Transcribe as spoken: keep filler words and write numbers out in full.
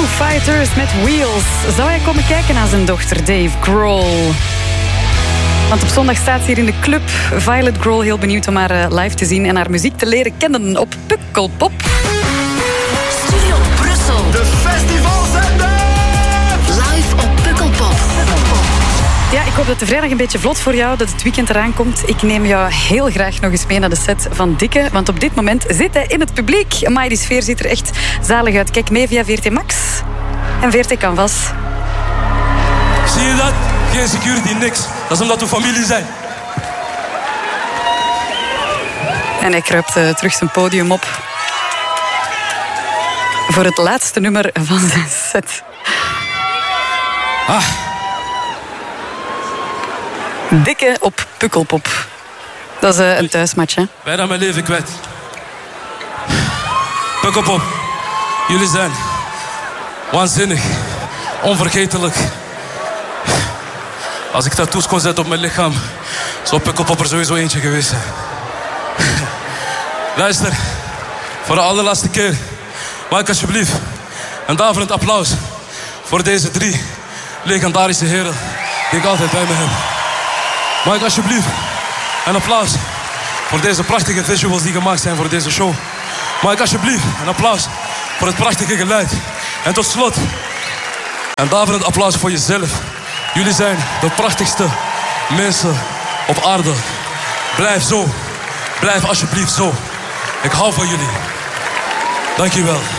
Fighters met Wheels. Zou hij komen kijken naar zijn dochter Dave Grohl? Want op zondag staat ze hier in de club. Violet Grohl, heel benieuwd om haar live te zien en haar muziek te leren kennen op Pukkelpop. Studio Brussel. De festivalzender. Live op Pukkelpop. Ja, ik hoop dat de vrijdag een beetje vlot voor jou, dat het weekend eraan komt. Ik neem jou heel graag nog eens mee naar de set van Dikke. Want op dit moment zit hij in het publiek. Amai, die sfeer ziet er echt zalig uit. Kijk mee via V R T Max en V R T Canvas. Zie je dat? Geen security, niks. Dat is omdat we familie zijn. En hij kruipt uh, terug zijn podium op. Voor het laatste nummer van zijn set. Ah. Dikke op Pukkelpop. Dat is uh, een thuismatch, hè? Bijna mijn leven kwijt. Pukkelpop. Jullie zijn waanzinnig. Onvergetelijk. Als ik tattoos kon zetten op mijn lichaam, zou Pukkelpop er sowieso eentje geweest zijn. Luister, voor de allerlaatste keer, maak alsjeblieft een daverend applaus voor deze drie legendarische heren die ik altijd bij me heb. Maak alsjeblieft een applaus voor deze prachtige visuals die gemaakt zijn voor deze show. Maak alsjeblieft een applaus voor het prachtige geluid. En tot slot, een daverend applaus voor jezelf. Jullie zijn de prachtigste mensen op aarde. Blijf zo. Blijf alsjeblieft zo. Ik hou van jullie. Dank je wel.